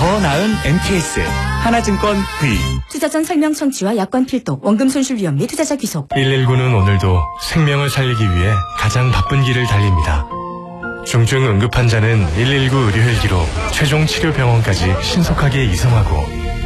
더 나은 MTS 하나증권 V. 투자 전 설명 청취와 약관 필독, 원금 손실 위험 및 투자자 귀속. 119는 오늘도 생명을 살리기 위해 가장 바쁜 길을 달립니다. 중증 응급 환자는 119 의료 헬기로 최종 치료 병원까지 신속하게 이송하고